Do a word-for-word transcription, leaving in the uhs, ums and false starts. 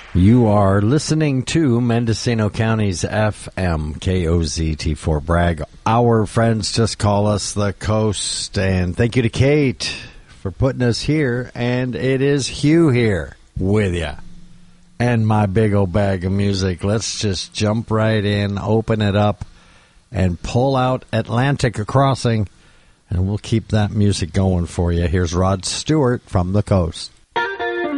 You are listening to Mendocino County's F M K O Z T four Bragg. Our friends just call us the Coast. And thank you to Kate for putting us here. And it is Hugh here with you. And my big old bag of music. Let's just jump right in, open it up, and pull out Atlantic Crossing. And we'll keep that music going for you. Here's Rod Stewart from the Coast.